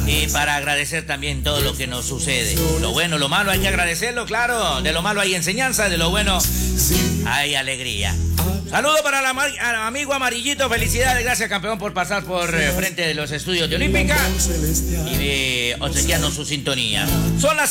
Y para agradecer también todo lo que nos sucede. Lo bueno, lo malo hay que agradecerlo, claro. De lo malo hay enseñanza, de lo bueno hay alegría. Saludos para el amigo Amarillito. Felicidades, gracias campeón por pasar por frente de los estudios de Olímpica y obsequiarnos su sintonía. Son las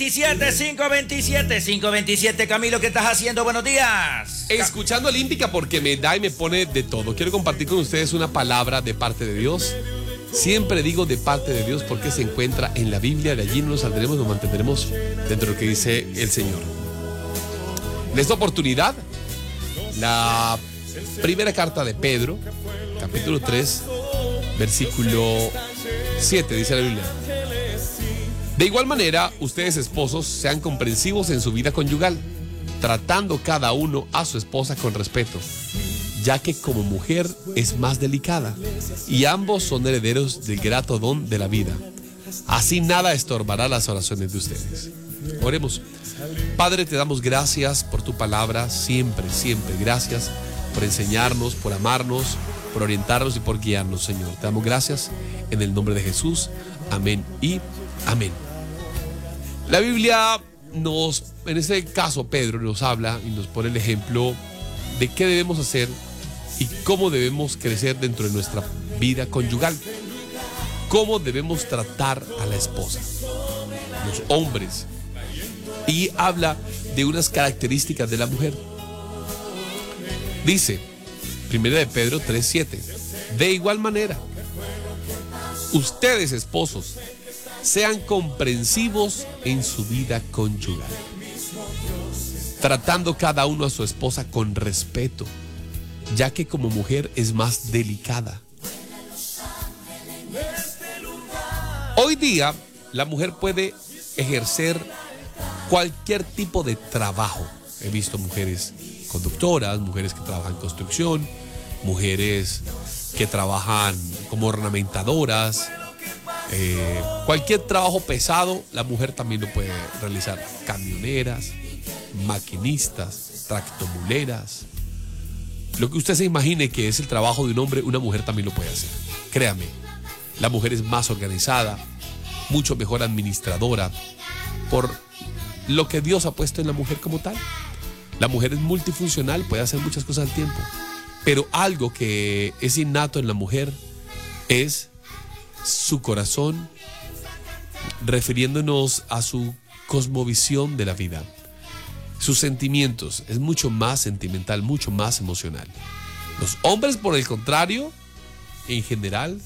5:27. Camilo, ¿qué estás haciendo? Buenos días. Escuchando Olímpica porque me da y me pone de todo. Quiero compartir con ustedes una palabra de parte de Dios. Siempre digo de parte de Dios porque se encuentra en la Biblia. De allí no nos saldremos, nos mantendremos dentro de lo que dice el Señor. En esta oportunidad, la primera carta de Pedro, capítulo 3, versículo 7, dice la Biblia: de igual manera, ustedes esposos sean comprensivos en su vida conyugal, tratando cada uno a su esposa con respeto, ya que como mujer es más delicada, y ambos son herederos del grato don de la vida. Así nada estorbará las oraciones de ustedes. Oremos. Padre, te damos gracias por tu palabra, siempre, siempre. Gracias por enseñarnos, por amarnos, por orientarnos y por guiarnos, Señor. Te damos gracias en el nombre de Jesús. Amén y amén. La Biblia en este caso, Pedro nos habla y nos pone el ejemplo de qué debemos hacer y cómo debemos crecer dentro de nuestra vida conyugal. Cómo debemos tratar a la esposa, los hombres. Y habla de unas características de la mujer. Dice, 1 de Pedro 3:7, de igual manera, ustedes esposos, sean comprensivos en su vida conyugal, tratando cada uno a su esposa con respeto, ya que como mujer es más delicada. Hoy día, la mujer puede ejercer cualquier tipo de trabajo. He visto mujeres conductoras, mujeres que trabajan en construcción, mujeres que trabajan como ornamentadoras. Cualquier trabajo pesado, la mujer también lo puede realizar. Camioneras, maquinistas, tractomuleras. Lo que usted se imagine que es el trabajo de un hombre, una mujer también lo puede hacer. Créame, la mujer es más organizada, mucho mejor administradora, por lo que Dios ha puesto en la mujer como tal. La mujer es multifuncional, puede hacer muchas cosas al tiempo, pero algo que es innato en la mujer es su corazón, refiriéndonos a su cosmovisión de la vida. Sus sentimientos, es mucho más sentimental, mucho más emocional. Los hombres, por el contrario, en general,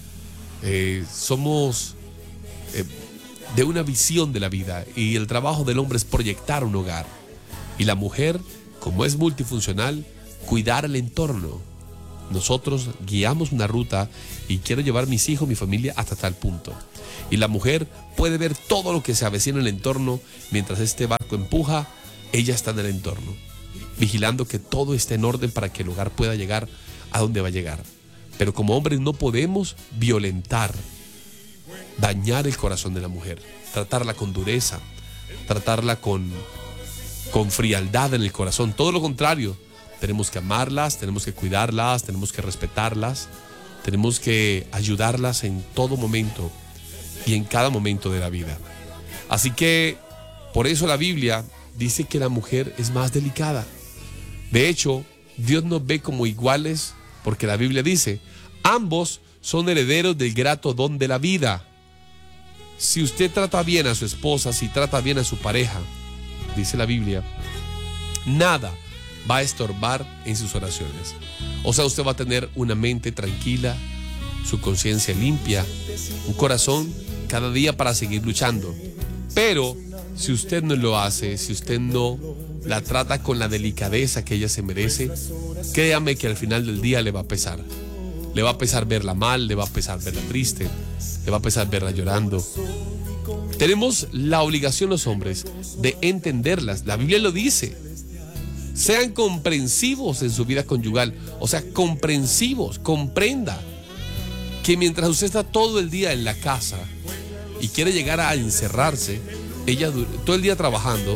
somos de una visión de la vida, y el trabajo del hombre es proyectar un hogar, y la mujer, como es multifuncional, cuidar el entorno. Nosotros guiamos una ruta y quiero llevar mis hijos, mi familia hasta tal punto, y la mujer puede ver todo lo que se avecina en el entorno. Mientras este barco empuja, ella está en el entorno, vigilando que todo esté en orden para que el hogar pueda llegar a donde va a llegar. Pero como hombres no podemos violentar, dañar el corazón de la mujer, tratarla con dureza, tratarla con frialdad en el corazón. Todo lo contrario, tenemos que amarlas, tenemos que cuidarlas, tenemos que respetarlas, tenemos que ayudarlas en todo momento y en cada momento de la vida. Así que por eso la Biblia dice que la mujer es más delicada. De hecho, Dios nos ve como iguales, porque la Biblia dice, ambos son herederos del grato don de la vida. Si usted trata bien a su esposa, si trata bien a su pareja, dice la Biblia, nada va a estorbar en sus oraciones. O sea, usted va a tener una mente tranquila, su conciencia limpia, un corazón cada día para seguir luchando. Pero si usted no lo hace, si usted no la trata con la delicadeza que ella se merece, créame que al final del día le va a pesar. Le va a pesar verla mal, le va a pesar verla triste, le va a pesar verla llorando. Tenemos la obligación los hombres de entenderlas. La Biblia lo dice. Sean comprensivos en su vida conyugal. O sea, comprensivos, comprenda que mientras usted está todo el día en la casa y quiere llegar a encerrarse, ella todo el día trabajando,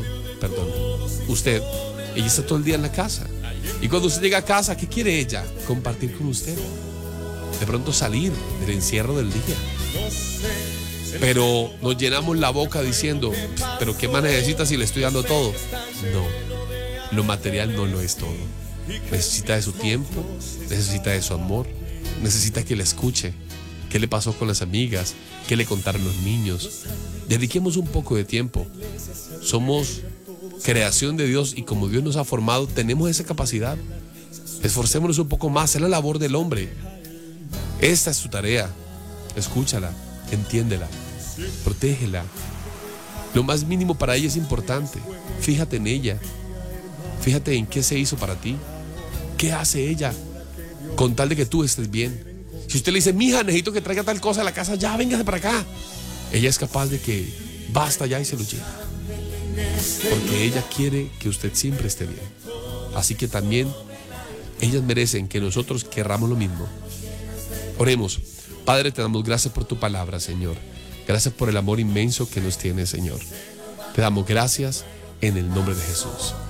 ella está todo el día en la casa. Y cuando usted llega a casa, ¿qué quiere ella? Compartir con usted. De pronto salir del encierro del día. Pero nos llenamos la boca diciendo, pero ¿qué más necesita si le estoy dando todo? No, lo material no lo es todo. Necesita de su tiempo, necesita de su amor, necesita que le escuche. ¿Qué le pasó con las amigas? ¿Qué le contaron los niños? Dediquemos un poco de tiempo. Somos creación de Dios y como Dios nos ha formado, tenemos esa capacidad. Esforcémonos un poco más, es la labor del hombre. Esta es su tarea. Escúchala, entiéndela, protégela. Lo más mínimo para ella es importante. Fíjate en ella. Fíjate en qué se hizo para ti. ¿Qué hace ella? Con tal de que tú estés bien. Si usted le dice, mija, necesito que traiga tal cosa a la casa, ya, véngase para acá. Ella es capaz de que basta ya y se lo lleva. Porque ella quiere que usted siempre esté bien. Así que también ellas merecen que nosotros querramos lo mismo. Oremos. Padre, te damos gracias por tu palabra, Señor. Gracias por el amor inmenso que nos tienes, Señor. Te damos gracias en el nombre de Jesús.